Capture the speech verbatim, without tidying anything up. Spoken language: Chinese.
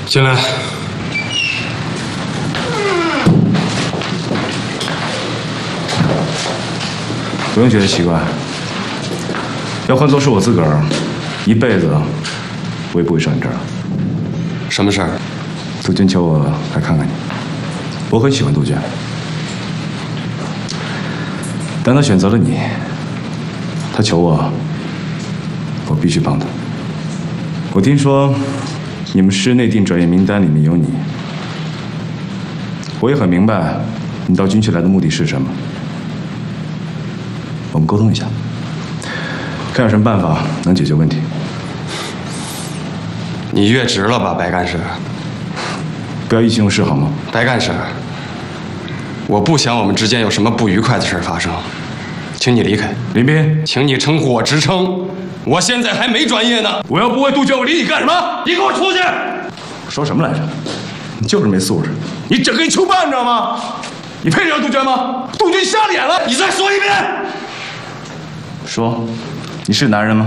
进来。 不用觉得奇怪，要换做是我自个儿，一辈子我也不会上你这儿。 什么事儿？ 杜鹃求我来看看你，我很喜欢杜鹃，但他选择了你，他求我，我必须帮他。我听说你们市内定转业名单里面有你，我也很明白你到军区来的目的是什么。我们沟通一下，看有什么办法能解决问题。 你越职了吧，白干事？ 不要意气用事好吗？ 白干事，我不想我们之间有什么不愉快的事发生，请你离开。 林斌， 请你称呼我职称，我现在还没转业呢。 我要不为杜鹃，我理你干什么？ 你给我出去！ 说什么来着？你就是没素质，你整个一囚犯，你知道吗？你配得上杜鹃吗？杜鹃瞎了眼了！ 你再说一遍。 说，你是男人吗？